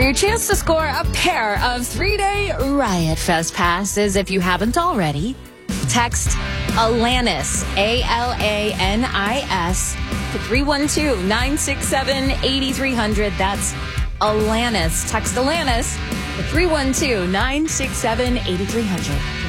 your chance to score a pair of 3-day Riot Fest passes if you haven't already. Text Alanis, ALANIS, to 312-967-8300. That's Alanis. Text Alanis to 312-967-8300.